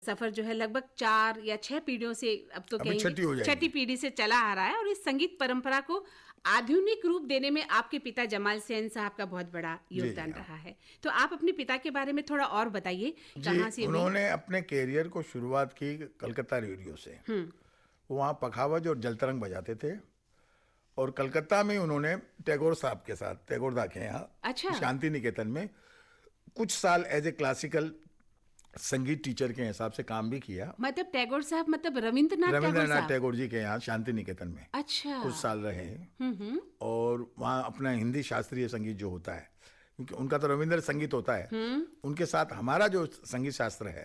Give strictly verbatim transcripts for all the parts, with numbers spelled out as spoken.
सफर जो है लगभग चार या छह पीढ़ियों से, अब तो अभी छठी हो कहेंगे जाएगी। छठी पीढ़ी से चला आ रहा है, और इस संगीत परंपरा को आधुनिक रूप देने में आपके पिता जमाल सेन साहब का बहुत बड़ा योगदान जी, हाँ। रहा है। तो आप अपने पिता के बारे में थोड़ा और बताइए, कहाँ से जी, हुई? उन्होंने अपने कैरियर को शुरुआत की कलकत्ता रेडियो से। वो वहाँ पखावज और जलतरंग बजाते थे, और कलकत्ता में उन्होंने टैगोर साहब के साथ, टैगोर दा के यहाँ अच्छा। शांति निकेतन में कुछ साल एज ए क्लासिकल संगीत टीचर के हिसाब से काम भी किया। मतलब टैगोर साहब, मतलब रविंद्रनाथ टैगोर रविंद्रनाथ साहब? टैगोर जी के यहाँ शांति निकेतन में अच्छा। कुछ साल रहे, और वहाँ अपना हिंदी शास्त्रीय संगीत जो होता है, क्योंकि उनका तो रविंद्र संगीत होता है, उनके साथ हमारा जो संगीत शास्त्र है,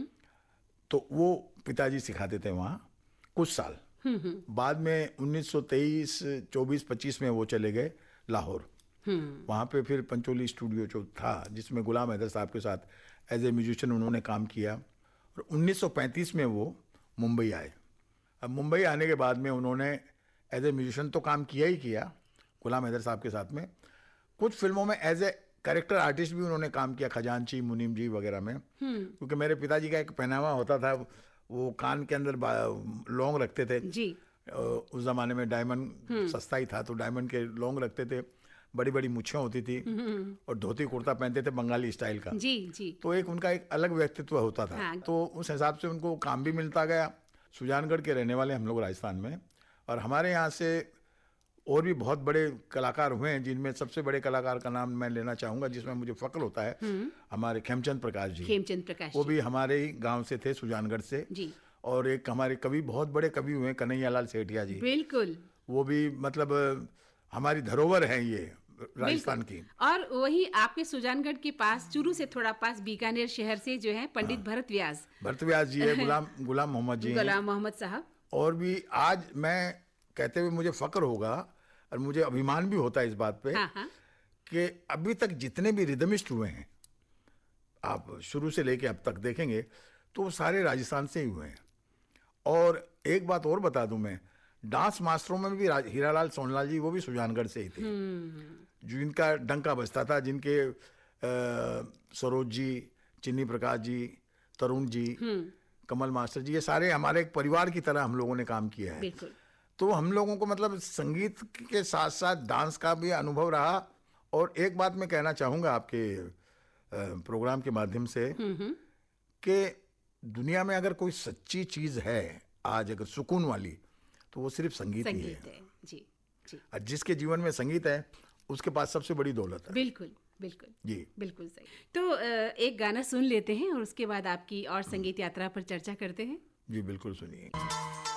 तो वो पिताजी सिखाते थे वहाँ कुछ साल। बाद में उन्नीस सौ तेईस, चौबीस, पच्चीस में वो चले गए लाहौर। वहाँ पे फिर पंचोली स्टूडियो जो था, जिसमें गुलाम हैदर साहब के साथ एज ए म्यूजिशियन उन्होंने काम किया, और उन्नीस सौ पैंतीस में वो मुंबई आए। अब मुंबई आने के बाद में उन्होंने एज ए म्यूजिशियन तो काम किया ही किया गुलाम हैदर साहब के साथ में, कुछ फिल्मों में एज ए कैरेक्टर आर्टिस्ट भी उन्होंने काम किया, खजांची, मुनीम जी वगैरह में। क्योंकि मेरे पिताजी का एक पहनावा होता था, वो कान के अंदर लौंग रखते थे जी। उस जमाने में डायमंड सस्ता ही था, तो डायमंड के लौंग रखते थे, बड़ी बड़ी मुच्छें होती थी, और धोती कुर्ता पहनते थे बंगाली स्टाइल का। जी जी। तो एक उनका एक अलग व्यक्तित्व होता था। हाँ। तो उस हिसाब से उनको काम भी मिलता गया। सुजानगढ़ के रहने वाले हम लोग राजस्थान में, और हमारे यहाँ से और भी बहुत बड़े कलाकार हुए हैं, जिनमें सबसे बड़े कलाकार का नाम मैं लेना चाहूंगा, जिसमें मुझे फक्र होता है, हमारे खेमचंद प्रकाश जी। खेमचंद प्रकाश वो जी। भी हमारे ही गांव से थे, सुजानगढ़ से। जी। और एक हमारे कवि, बहुत बड़े कवि हुए, कन्हैयालाल सेठिया जी। बिल्कुल। वो भी मतलब हमारी धरोहर है ये राजस्थान की। और वही आपके सुजानगढ़ के पास, चूरू से थोड़ा पास, बीकानेर शहर से जो है पंडित भरत व्यास, भरत व्यास जी है, गुलाम गुलाम मोहम्मद जी हैं। गुलाम मोहम्मद साहब। और भी आज मैं कहते हुए मुझे फक्र होगा, और मुझे अभिमान भी होता है इस बात पे, हाँ हाँ। कि अभी तक जितने भी रिदमिस्ट हुए हैं, आप शुरू से लेके अब तक देखेंगे तो वो सारे राजस्थान से ही हुए हैं। और एक बात और बता दूं मैं, डांस मास्टरों में भी हीरालाल सोनलाल जी, वो भी सुजानगढ़ से ही थे, जिनका डंका बजता था, जिनके सरोज जी, चिन्नी प्रकाश जी, तरुण जी, कमल मास्टर जी, ये सारे हमारे एक परिवार की तरह हम लोगों ने काम किया है। बिल्कुल। तो हम लोगों को मतलब संगीत के साथ साथ डांस का भी अनुभव रहा। और एक बात मैं कहना चाहूँगा आपके प्रोग्राम के माध्यम से, कि दुनिया में अगर कोई सच्ची चीज़ है आज, अगर सुकून वाली, तो वो सिर्फ संगीत, संगीत ही है। है। जी जी। और जिसके जीवन में संगीत है, उसके पास सबसे बड़ी दौलत है। बिल्कुल बिल्कुल जी, बिल्कुल सही। तो एक गाना सुन लेते हैं, और उसके बाद आपकी और संगीत यात्रा पर चर्चा करते हैं। जी बिल्कुल, सुनिए।